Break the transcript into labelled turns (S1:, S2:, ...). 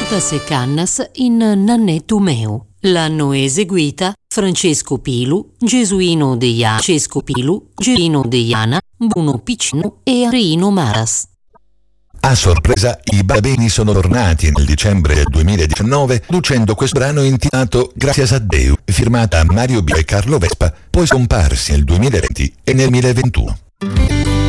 S1: Cantas e Cannas in Nannettu meu. L'hanno eseguita Francesco Pilu, Gesuino Deiana, Francesco Pilu, Gesuino Deiana, Bruno Piccino e Arino Maras.
S2: A sorpresa, i Babeni sono tornati nel dicembre del 2019 producendo questo brano intitolato Gracias a Deu, firmata Mario B e Carlo Vespa, poi scomparsi nel 2020 e nel 2021.